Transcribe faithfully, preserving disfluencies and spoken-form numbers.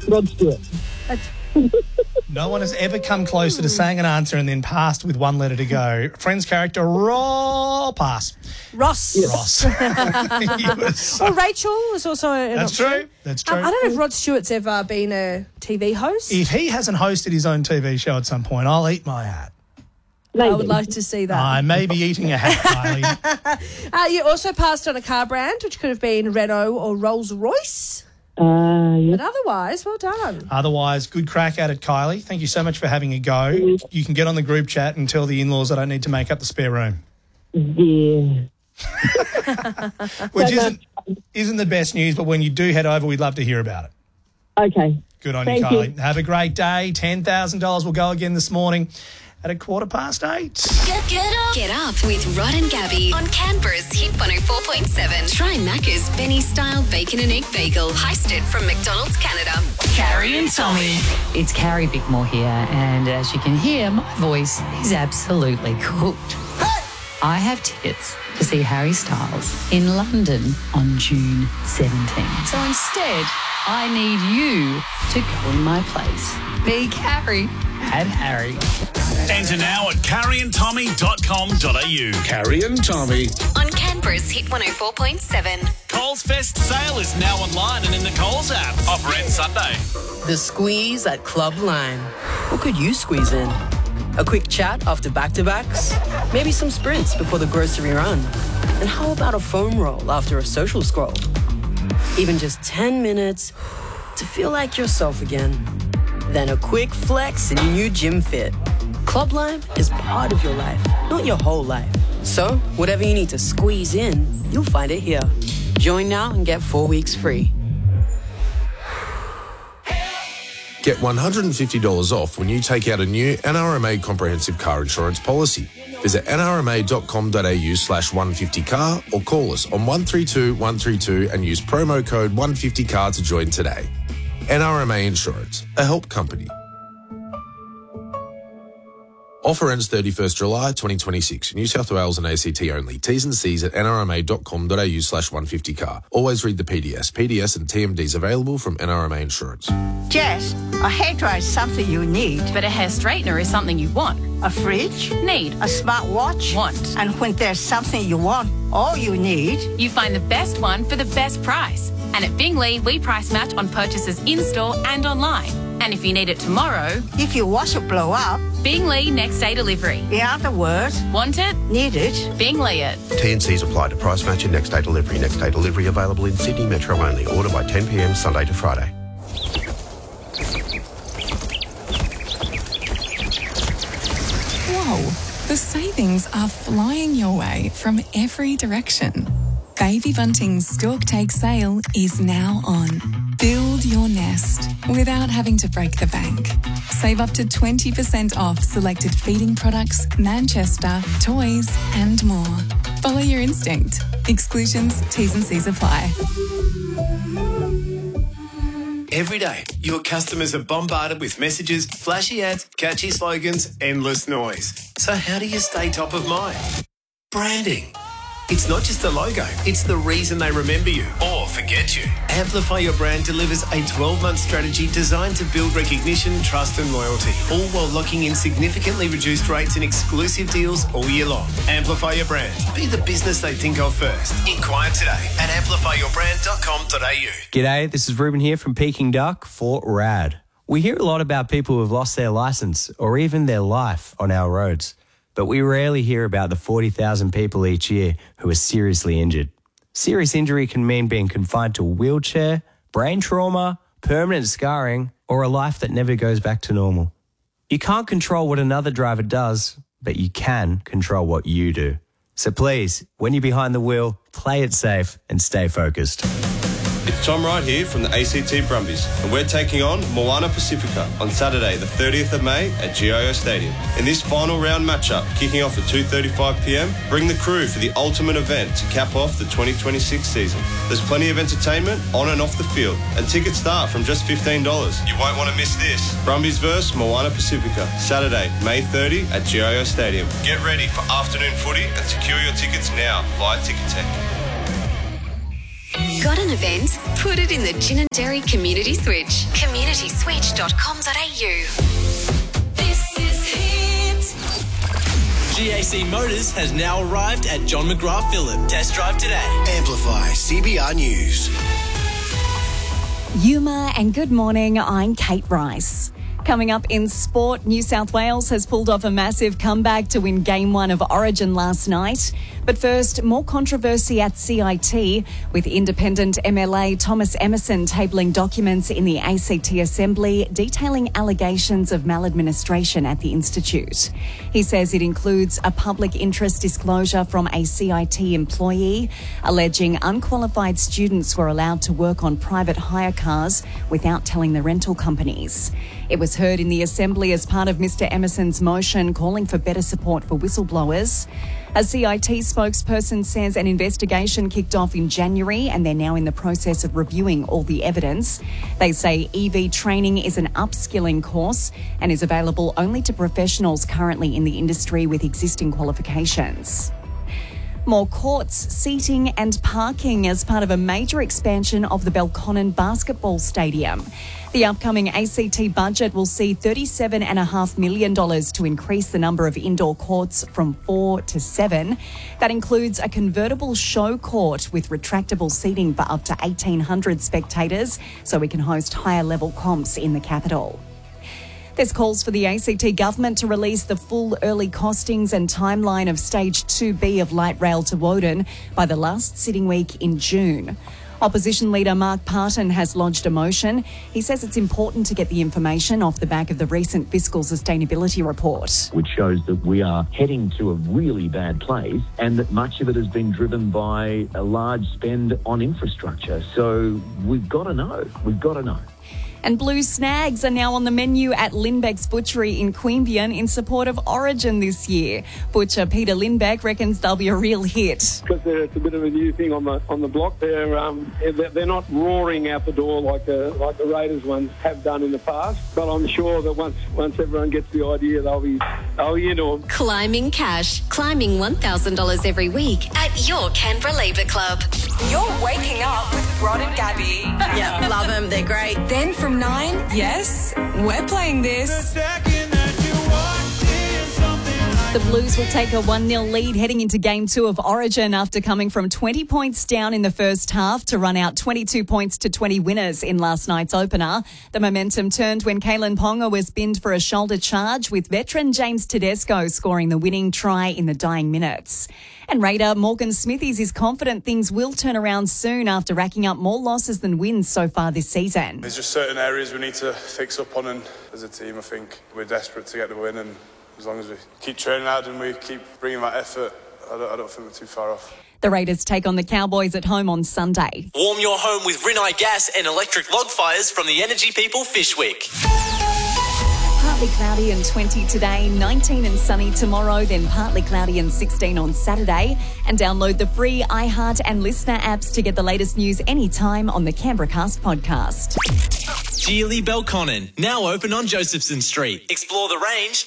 Rod Stewart. No one has ever come closer to saying an answer and then passed with one letter to go. Friends character, roll pass. Ross. Ross. Was, or Rachel was also an That's option. true. That's true. Um, I don't know if Rod Stewart's ever been a T V host. If he hasn't hosted his own T V show at some point, I'll eat my hat. Maybe. I would like to see that. I may be eating a hat, Kylie. uh, you also passed on a car brand, which could have been Renault or Rolls-Royce. Uh, yeah. But otherwise, well done. Otherwise, good crack at it, Kylie. Thank you so much for having a go. You can get on the group chat and tell the in-laws I don't need to make up the spare room. Yeah. Which isn't, isn't the best news, but when you do head over, we'd love to hear about it. Okay. Good on Thank you, Kylie. you. Have a great day. ten thousand dollars will go again this morning at a quarter past eight. Get, get up. Get up with Rod and Gabby on Canberra's Hit one oh four point seven. Try Macca's Benny-style bacon and egg bagel, heisted from McDonald's Canada. Carrie and Tommy. It's Carrie Bickmore here, and as you can hear, my voice is absolutely cooked. Hey! I have tickets to see Harry Styles in London on June seventeenth. So instead, I need you to go in my place. Be Carrie and Harry. Enter now at carrie and tommy dot com dot a u. Carrie and Tommy. On Canberra's Hit one oh four point seven. Coles Fest sale is now online and in the Coles app. Offer ends Sunday. The squeeze at Club Lime. What could you squeeze in? A quick chat after back-to-backs? Maybe some sprints before the grocery run? And how about a foam roll after a social scroll? Even just ten minutes to feel like yourself again. Then a quick flex in your new gym fit. Club Lime is part of your life, not your whole life. So, whatever you need to squeeze in, you'll find it here. Join now and get four weeks free. Get one hundred fifty dollars off when you take out a new N R M A comprehensive car insurance policy. Visit n r m a dot com dot a u slash one fifty car or call us on one three two one three two and use promo code one fifty car to join today. N R M A Insurance, a help company. Offer ends thirty-first July twenty twenty-six. New South Wales and A C T only. T's and C's at n r m a dot com dot a u slash one fifty car. Always read the P D S. P D S and T M Ds available from N R M A Insurance. Jess, a hairdryer is something you need. But a hair straightener is something you want. A fridge? Need. A smartwatch? Want. And when there's something you want, all you need... You find the best one for the best price. And at Bingley, we price match on purchases in-store and online. And if you need it tomorrow... If your washer blow up... Bingley next day delivery. In other words... Want it? Need it? Bingley it. T and C's apply to price match and next day delivery. Next day delivery available in Sydney Metro only. Order by ten p m Sunday to Friday. Whoa, the savings are flying your way from every direction. Baby Bunting's Stork Take sale is now on. Build your nest without having to break the bank. Save up to twenty percent off selected feeding products, Manchester, toys and more. Follow your instinct. Exclusions, T's and C's apply. Every day, your customers are bombarded with messages, flashy ads, catchy slogans, endless noise. So how do you stay top of mind? Branding. It's not just a logo, it's the reason they remember you or forget you. Amplify Your Brand delivers a twelve-month strategy designed to build recognition, trust and loyalty, all while locking in significantly reduced rates and exclusive deals all year long. Amplify Your Brand. Be the business they think of first. Inquire today at amplify your brand dot com dot a u. G'day, this is Ruben here from Peking Duck for RAD. We hear a lot about people who have lost their licence or even their life on our roads. But we rarely hear about the forty thousand people each year who are seriously injured. Serious injury can mean being confined to a wheelchair, brain trauma, permanent scarring, or a life that never goes back to normal. You can't control what another driver does, but you can control what you do. So please, when you're behind the wheel, play it safe and stay focused. It's Tom Wright here from the A C T Brumbies, and we're taking on Moana Pacifica on Saturday the thirtieth of May at G I O Stadium. In this final round matchup, kicking off at two thirty-five p m, bring the crew for the ultimate event to cap off the twenty twenty-six season. There's plenty of entertainment on and off the field, and tickets start from just fifteen dollars. You won't want to miss this. Brumbies versus Moana Pacifica, Saturday, May thirtieth at G I O Stadium. Get ready for afternoon footy and secure your tickets now via Ticketek. Got an event? Put it in the Gin and Dairy Community Switch. community switch dot com dot a u. This is Hit. G A C Motors has now arrived at John McGrath Phillip. Test drive today. Amplify C B R News. Yuma and good morning, I'm Kate Rice. Coming up in sport, New South Wales has pulled off a massive comeback to win Game one of Origin last night. But first, more controversy at C I T, with independent M L A Thomas Emerson tabling documents in the A C T Assembly detailing allegations of maladministration at the Institute. He says it includes a public interest disclosure from a C I T employee, alleging unqualified students were allowed to work on private hire cars without telling the rental companies. It was heard in the Assembly as part of Mister Emerson's motion calling for better support for whistleblowers. A C I T spokesperson says an investigation kicked off in January and they're now in the process of reviewing all the evidence. They say E V training is an upskilling course and is available only to professionals currently in the industry with existing qualifications. More courts, seating and parking as part of a major expansion of the Belconnen Basketball Stadium. The upcoming A C T budget will see thirty-seven point five million dollars to increase the number of indoor courts from four to seven. That includes a convertible show court with retractable seating for up to eighteen hundred spectators, so we can host higher level comps in the capital. There's calls for the A C T government to release the full early costings and timeline of Stage two B of light rail to Woden by the last sitting week in June. Opposition leader Mark Parton has lodged a motion. He says it's important to get the information off the back of the recent fiscal sustainability report, which shows that we are heading to a really bad place and that much of it has been driven by a large spend on infrastructure. So we've got to know. We've got to know. And blue snags are now on the menu at Lindbeck's Butchery in Queanbeyan in support of Origin this year. Butcher Peter Lindbeck reckons they'll be a real hit. Because it's a bit of a new thing on the on the block. They're um, they're not roaring out the door like the like the Raiders ones have done in the past. But I'm sure that once once everyone gets the idea, they'll be they'll be into them. Climbing cash, climbing one thousand dollars every week at your Canberra Labour Club. You're waking up with Rod and Gabby. Yeah, love them. They're great. Then from nine, yes, we're playing this. The Blues will take a one nil lead heading into Game two of Origin after coming from twenty points down in the first half to run out twenty-two points to twenty winners in last night's opener. The momentum turned when Kalen Ponga was binned for a shoulder charge, with veteran James Tedesco scoring the winning try in the dying minutes. And Raider Morgan Smithies is confident things will turn around soon after racking up more losses than wins so far this season. There's just certain areas we need to fix up on, and as a team I think we're desperate to get the win, and as long as we keep training hard and we keep bringing that effort, I don't, I don't think we're too far off. The Raiders take on the Cowboys at home on Sunday. Warm your home with Rinnai gas and electric log fires from the Energy People Fishwick. Partly cloudy and twenty today, nineteen and sunny tomorrow, then partly cloudy and sixteen on Saturday. And download the free iHeart and Listener apps to get the latest news anytime on the Canberra Cast podcast. Geely Belconnen, now open on Josephson Street. Explore the range,